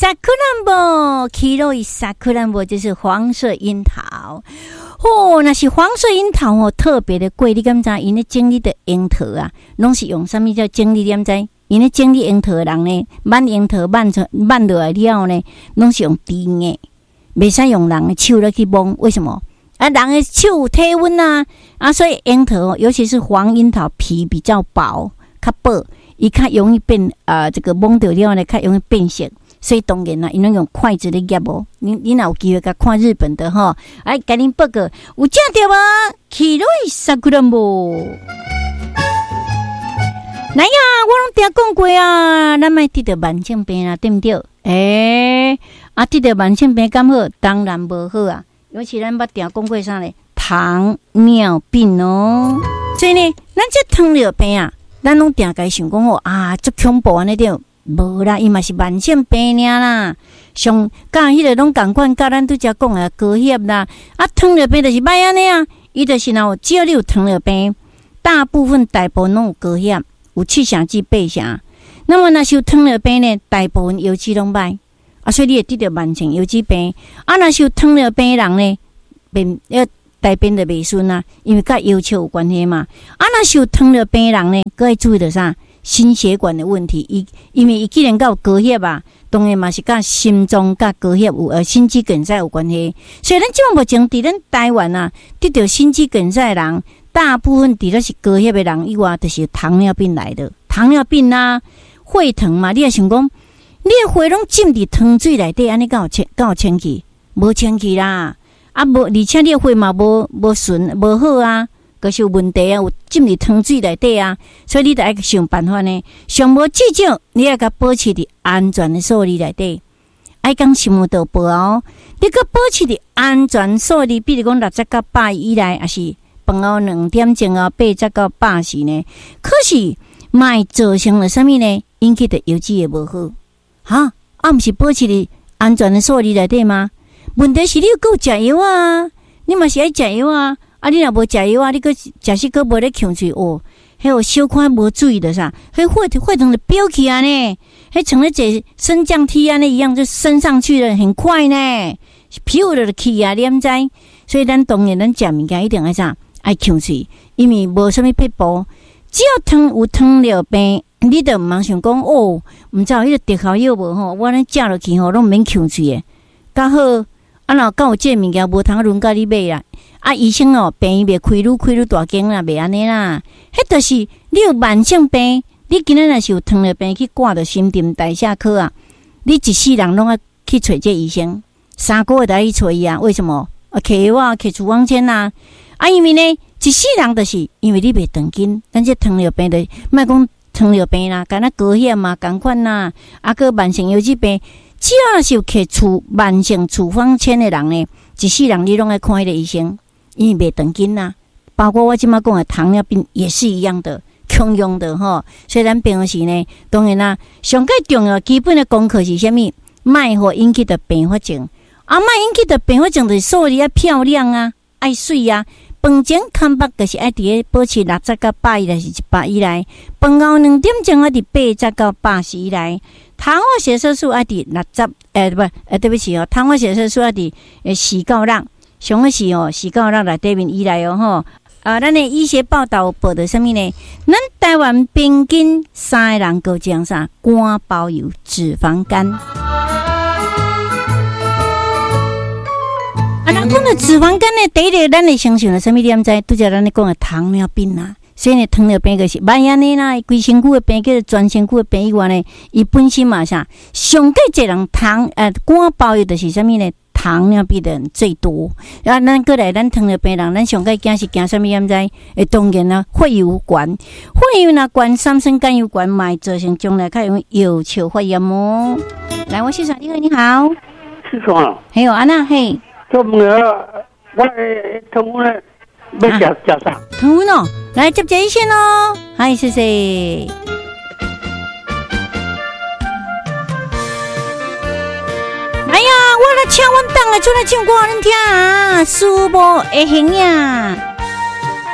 Sakurambo， Kiroi Sakurambo 就是黄色樱桃。哦，那是黄色樱桃哦，特别的贵。你敢知？因咧整理的樱桃啊，拢是用什么叫整理？你敢知？因咧整理樱桃的人呢，挽樱桃挽落来了呢，拢是用甜的，袂使用人的手来去摸。为什么？人的手有体温啊，所以樱桃，尤其是黄樱桃皮比较薄，较薄，伊较容易变这个摸到了呢，较容易变色。所以当然啦，因为用筷子的夹无，你若有机会甲看日本的吼，哎，甲恁报告有正对吗？Kiroi Sakurambo。来呀，我拢定讲过啊，咱莫得到慢性病啊，对不对？得到慢性病敢好？当然无好啊，尤其咱捌定讲过啥呢？糖尿病哦。所以呢，咱这糖尿病啊，咱拢定该想讲哦足恐怖安尼对。无啦，伊嘛是慢性病尔啦。上甲迄个拢共款，甲咱拄则讲诶高血啦，糖尿病就是歹安尼啊。伊就是只要你有糖尿病，大部分拢有高血，有7成至8成。那么若是有糖尿病呢，大部分油脂拢歹所以你会得到慢性油脂病。若是有糖尿病的人呢，大便就袂顺啊，因为甲腰笑有关系嘛。若是有糖尿病的人呢，佫要注意到啥？心血管的问题，因为伊既然有高血啊，当然嘛是甲心脏甲高血有心肌梗塞有关系。所以咱即目前伫咱台湾啊，得到心肌梗塞的人，大部分除了是高血的人以外，就是糖尿病来的。糖尿病啊，血糖嘛，你也想讲，你的血拢浸伫汤水内底，安尼敢有清气？无清气啦，无，而且你的血嘛无顺无好啊。就是有问题啊，有浸伫汤水内底啊，所以你得爱想办法呢。上无至少你要甲保持伫安全的数字内底，爱讲心无道报哦。你个保持伫安全数字，比如讲60到100以内，还是饭后2点钟80到80呢？可是卖造成了什么呢？引起的油脂也无好，毋是保持伫安全的数字内底吗？问题是你有够食药啊，你嘛是爱食药啊。你若无食药啊，你个食死个无咧控制迄个小可无注意的啥，迄血糖就飙起啊呢，迄像咧坐升降梯安尼一样，就升上去了，很快呢，飘了去啊，你毋知？所以咱当然咱食物件一定爱啥，爱控制，因为无啥物撇步。只要有糖尿病，你就毋茫想讲毋知迄个特效药无吼，我咧食落去吼，拢免控制诶，较好。若敢有这物件无通轮甲你买啦。医生病院袂开愈大间啦，袂安尼啦。迄就是你有慢性病，你今仔若是有糖尿病去挂到新陈代谢科啊，你一世人拢要去找这医生，3个月就去找伊啊。为什么？摕药啊，摕处方签啊。因为呢，一世人就是因为你袂长紧，咱这糖尿病的，莫讲糖尿病啦，敢若高血嘛，共款啦，个慢性油脂病。只要是有摕慢性处方签的人呢，一世人你拢爱看迄个医生，因为袂长紧啦。包括我即马讲的糖尿病也是一样的，共用的吼。所以咱平时呢，当然啦，上最重要基本的功课是啥物？莫互引起的并发症。莫引起的并发症就是数字要漂亮啊，爱水啊。饭前空腹就是爱伫咧保持60到100以内是100以内，饭后2点钟爱伫80到80以内。糖化血色素爱伫60，对不起糖化血色素爱伫4到6，上个是4到6内底面以内吼。咱的医学报道报道什么呢？咱台湾平均3个人高种啥？肝包油、脂肪肝。咱讲的脂肪肝呢，第一个咱会相信了什么？你毋知？拄则咱咧讲的糖尿病啊。所以呢，糖尿病就是万安尼啦，规身躯的病叫做全身躯的病以外呢，伊本身嘛啥，上个侪人肝包油就是啥物呢？糖尿病的人最多。咱过来，咱糖尿病人，咱上个惊是惊啥物？毋知？当然啦，血油管，血油若管三酸甘油管，嘛会造成将来较容易腰鞘发炎哦。来，我先生，你好，你好， 是啥？ 还有安娜，嘿， 做么我糖分呢？要食啥？ 糖分哦，来接一线哦，嗨，谢谢。哎呀，我来唱阮档的，出来唱歌，恁听啊，舒服会行呀。